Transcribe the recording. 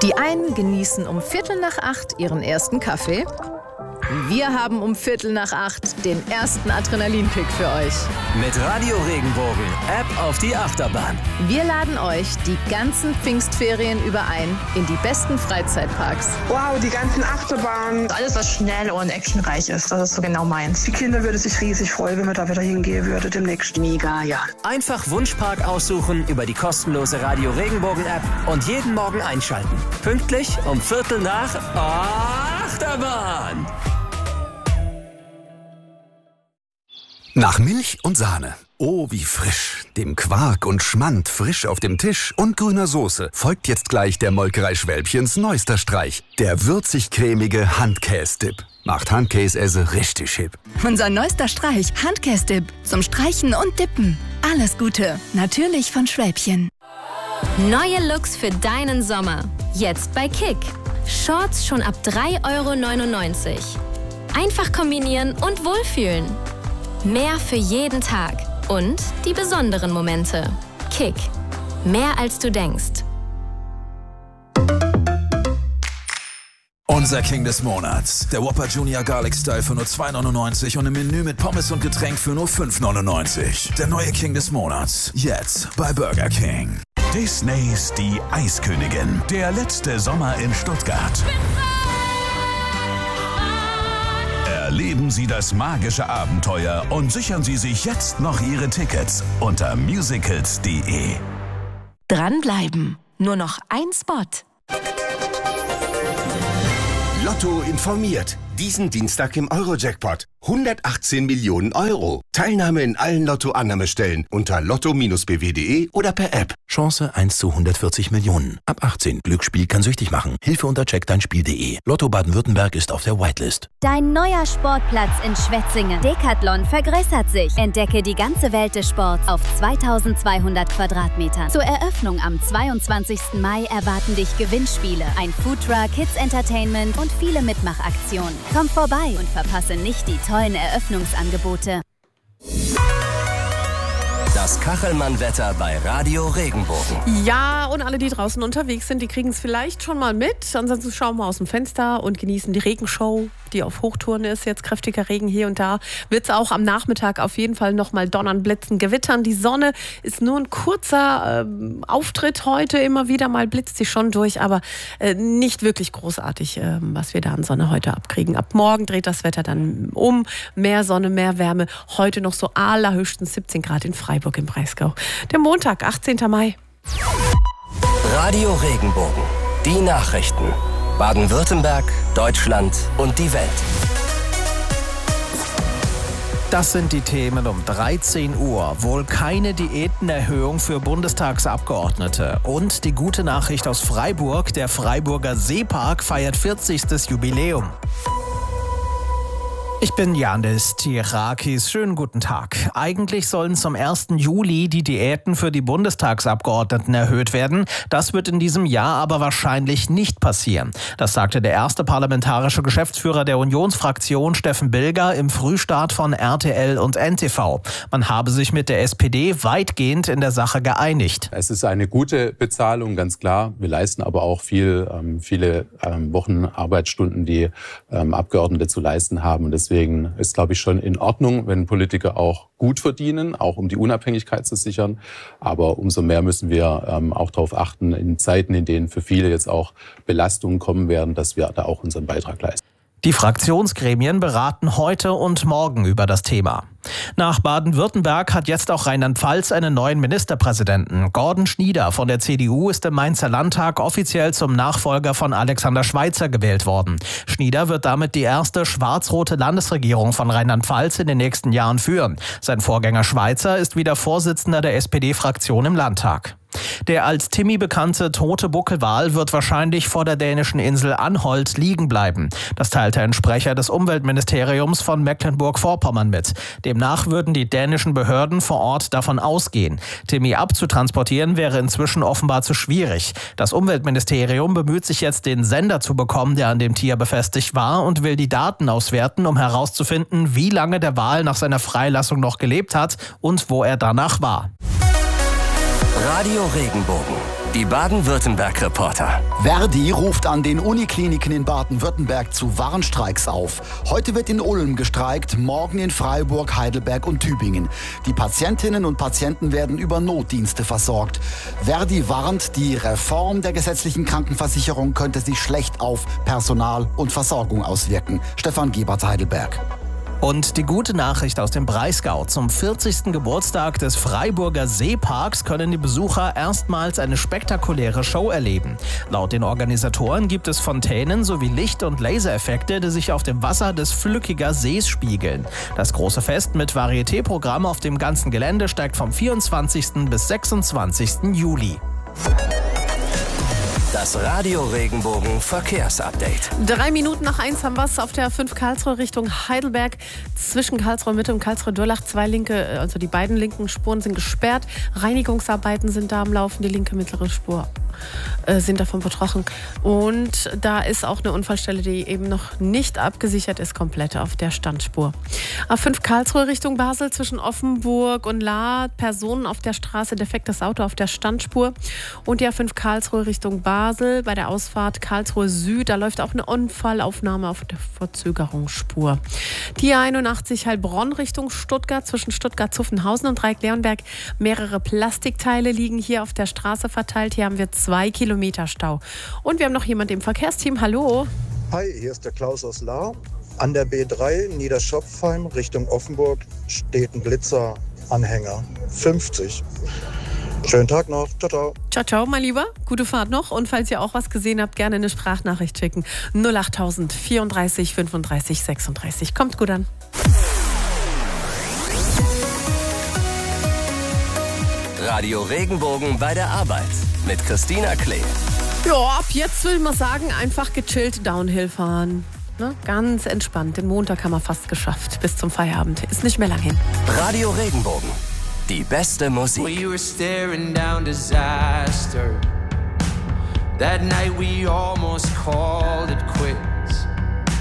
Die einen genießen um 7:45 ihren ersten Kaffee. Wir haben um 7:45 den ersten Adrenalinkick für euch. Mit Radio Regenbogen, App auf die Achterbahn. Wir laden euch die ganzen Pfingstferien über ein in die besten Freizeitparks. Wow, die ganzen Achterbahnen. Alles, was schnell und actionreich ist, das ist so genau meins. Die Kinder würden sich riesig freuen, wenn man da wieder hingehen würde demnächst. Mega, ja. Einfach Wunschpark aussuchen über die kostenlose Radio Regenbogen App und jeden Morgen einschalten. Pünktlich um 7:45 Achterbahn. Nach Milch und Sahne. Oh, wie frisch. Dem Quark und Schmand frisch auf dem Tisch und grüner Soße folgt jetzt gleich der Molkerei Schwälbchens neuester Streich. Der würzig-cremige Handkäse-Dip. Macht Handkäse richtig hip. Unser neuester Streich, Handkäse-Dip. Zum Streichen und Dippen. Alles Gute. Natürlich von Schwälbchen. Neue Looks für deinen Sommer. Jetzt bei Kick. Shorts schon ab 3,99 €. Einfach kombinieren und wohlfühlen. Mehr für jeden Tag und die besonderen Momente. Kick. Mehr als du denkst. Unser King des Monats. Der Whopper Junior Garlic Style für nur 2,99 € und im Menü mit Pommes und Getränk für nur 5,99 €. Der neue King des Monats. Jetzt bei Burger King. Disneys Die Eiskönigin. Der letzte Sommer in Stuttgart. Erleben Sie das magische Abenteuer und sichern Sie sich jetzt noch Ihre Tickets unter musicals.de. Dranbleiben. Nur noch ein Spot. Lotto informiert. Diesen Dienstag im Eurojackpot. 118 Millionen €. Teilnahme in allen Lotto-Annahmestellen unter lotto-bw.de oder per App. Chance 1 zu 140 Millionen. Ab 18. Glücksspiel kann süchtig machen. Hilfe unter checkdeinspiel.de. Lotto Baden-Württemberg ist auf der Whitelist. Dein neuer Sportplatz in Schwetzingen. Decathlon vergrößert sich. Entdecke die ganze Welt des Sports auf 2200 Quadratmetern. Zur Eröffnung am 22. Mai erwarten dich Gewinnspiele, ein Foodtruck, Kids Entertainment und viele Mitmachaktionen. Komm vorbei und verpasse nicht die tollen Eröffnungsangebote. Das Kachelmann-Wetter bei Radio Regenbogen. Ja, und alle, die draußen unterwegs sind, die kriegen es vielleicht schon mal mit. Ansonsten schauen wir aus dem Fenster und genießen die Regenshow, die auf Hochtouren ist. Jetzt kräftiger Regen hier und da. Wird es auch am Nachmittag auf jeden Fall nochmal donnern, blitzen, gewittern. Die Sonne ist nur ein kurzer Auftritt heute. Immer wieder mal blitzt sie schon durch, aber nicht wirklich großartig, was wir da an Sonne heute abkriegen. Ab morgen dreht das Wetter dann um. Mehr Sonne, mehr Wärme. Heute noch so allerhöchstens 17 Grad in Freiburg im Breisgau. Der Montag, 18. Mai. Radio Regenbogen. Die Nachrichten. Baden-Württemberg, Deutschland und die Welt. Das sind die Themen um 13 Uhr. Wohl keine Diätenerhöhung für Bundestagsabgeordnete. Und die gute Nachricht aus Freiburg. Der Freiburger Seepark feiert 40. Jubiläum. Ich bin Janis Tirakis. Schönen guten Tag. Eigentlich sollen zum 1. Juli die Diäten für die Bundestagsabgeordneten erhöht werden. Das wird in diesem Jahr aber wahrscheinlich nicht passieren. Das sagte der erste parlamentarische Geschäftsführer der Unionsfraktion, Steffen Bilger, im Frühstart von RTL und NTV. Man habe sich mit der SPD weitgehend in der Sache geeinigt. Es ist eine gute Bezahlung, ganz klar. Wir leisten aber auch viele Wochen Arbeitsstunden, die Abgeordnete zu leisten haben. Und deswegen ist, glaube ich, schon in Ordnung, wenn Politiker auch gut verdienen, auch um die Unabhängigkeit zu sichern. Aber umso mehr müssen wir auch darauf achten, in Zeiten, in denen für viele jetzt auch Belastungen kommen werden, dass wir da auch unseren Beitrag leisten. Die Fraktionsgremien beraten heute und morgen über das Thema. Nach Baden-Württemberg hat jetzt auch Rheinland-Pfalz einen neuen Ministerpräsidenten. Gordon Schnieder von der CDU ist im Mainzer Landtag offiziell zum Nachfolger von Alexander Schweitzer gewählt worden. Schnieder wird damit die erste schwarz-rote Landesregierung von Rheinland-Pfalz in den nächsten Jahren führen. Sein Vorgänger Schweitzer ist wieder Vorsitzender der SPD-Fraktion im Landtag. Der als Timmy bekannte tote Buckelwal wird wahrscheinlich vor der dänischen Insel Anholt liegen bleiben. Das teilte ein Sprecher des Umweltministeriums von Mecklenburg-Vorpommern mit. Demnach würden die dänischen Behörden vor Ort davon ausgehen. Timmy abzutransportieren wäre inzwischen offenbar zu schwierig. Das Umweltministerium bemüht sich jetzt, den Sender zu bekommen, der an dem Tier befestigt war, und will die Daten auswerten, um herauszufinden, wie lange der Wal nach seiner Freilassung noch gelebt hat und wo er danach war. Radio Regenbogen. Die Baden-Württemberg-Reporter. Verdi ruft an den Unikliniken in Baden-Württemberg zu Warnstreiks auf. Heute wird in Ulm gestreikt, morgen in Freiburg, Heidelberg und Tübingen. Die Patientinnen und Patienten werden über Notdienste versorgt. Verdi warnt, die Reform der gesetzlichen Krankenversicherung könnte sich schlecht auf Personal und Versorgung auswirken. Stefan Gebert, Heidelberg. Und die gute Nachricht aus dem Breisgau. Zum 40. Geburtstag des Freiburger Seeparks können die Besucher erstmals eine spektakuläre Show erleben. Laut den Organisatoren gibt es Fontänen sowie Licht- und Lasereffekte, die sich auf dem Wasser des Flückiger Sees spiegeln. Das große Fest mit Varieté-Programm auf dem ganzen Gelände steigt vom 24. bis 26. Juli. Das Radio Regenbogen Verkehrsupdate. 3 Minuten nach 1 haben wir es auf der 5 Karlsruhe Richtung Heidelberg. Zwischen Karlsruhe Mitte und Karlsruhe Durlach also die beiden linken Spuren sind gesperrt. Reinigungsarbeiten sind da am Laufen. Die linke mittlere Spur sind davon betroffen. Und da ist auch eine Unfallstelle, die eben noch nicht abgesichert ist, komplett auf der Standspur. A5 Karlsruhe Richtung Basel zwischen Offenburg und Lahr. Personen auf der Straße, defektes Auto auf der Standspur. Und die A5 Karlsruhe Richtung Basel bei der Ausfahrt Karlsruhe Süd. Da läuft auch eine Unfallaufnahme auf der Verzögerungsspur. Die A81 Heilbronn Richtung Stuttgart zwischen Stuttgart-Zuffenhausen und Dreieck-Leonberg. Mehrere Plastikteile liegen hier auf der Straße verteilt. Hier haben wir 2 Kilometer Stau. Und wir haben noch jemanden im Verkehrsteam. Hallo. Hi, hier ist der Klaus aus Lahr. An der B3 Niederschopfheim Richtung Offenburg steht ein Blitzer-Anhänger. 50. Schönen Tag noch. Ciao, ciao. Ciao, ciao, mein Lieber. Gute Fahrt noch. Und falls ihr auch was gesehen habt, gerne eine Sprachnachricht schicken. 08000 34 35 36. Kommt gut an. Radio Regenbogen bei der Arbeit mit Christina Klee. Ja, ab jetzt will man sagen, einfach gechillt Downhill fahren. Ne? Ganz entspannt. Den Montag haben wir fast geschafft. Bis zum Feierabend. Ist nicht mehr lang hin. Radio Regenbogen. Die beste Musik. We were staring down disaster. That night we almost called it quits.